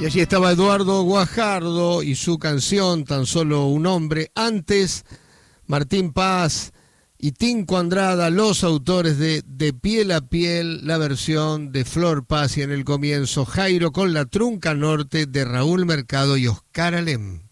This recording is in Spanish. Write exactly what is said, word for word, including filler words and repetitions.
Y allí estaba Eduardo Guajardo y su canción Tan Solo un Hombre. Antes, Martín Paz y Tinco Andrada, los autores de De Piel a Piel, la versión de Flor Paz, y en el comienzo Jairo con La Trunca Norte de Raúl Mercado y Oscar Alem.